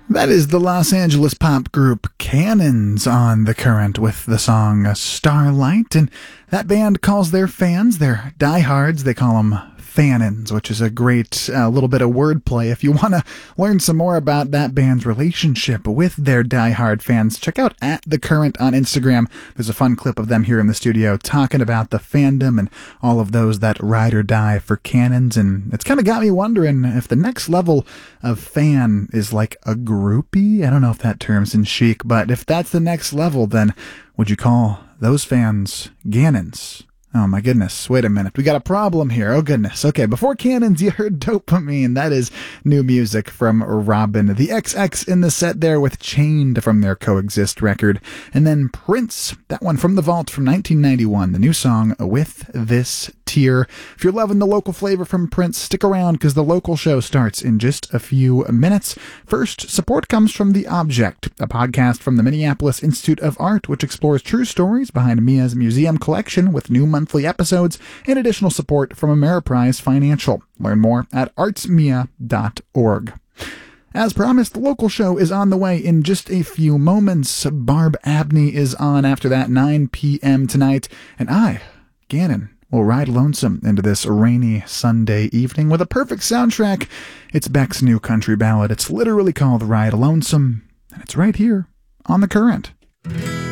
That is the Los Angeles pop group Cannons on The Current with the song Starlight, and that band calls their fans, their diehards, they call them Fannons, which is a great little bit of wordplay. If you want to learn some more about that band's relationship with their diehard fans, check out @TheCurrent on Instagram. There's a fun clip of them here in the studio talking about the fandom and all of those that ride or die for Cannons, and it's kind of got me wondering if the next level of fan is like a groupie. I don't know if that term's in chic, but if that's the next level, then would you call those fans Gannons? Oh my goodness, wait a minute, we got a problem here, oh goodness. Okay, before Cannons, you heard Dopamine, that is new music from Robin. The XX in the set there with Chained from their Coexist record. And then Prince, that one from the vault from 1991, the new song With This Tear. If you're loving the local flavor from Prince, stick around because the local show starts in just a few minutes. First, support comes from The Object, a podcast from the Minneapolis Institute of Art, which explores true stories behind Mia's museum collection with new monthly episodes and additional support from Ameriprise Financial. Learn more at artsmia.org. As promised, the local show is on the way in just a few moments. Barb Abney is on after that, 9 p.m. tonight, and I, Gannon, will ride lonesome into this rainy Sunday evening with a perfect soundtrack. It's Beck's new country ballad. It's literally called Ride Lonesome, and it's right here on The Current.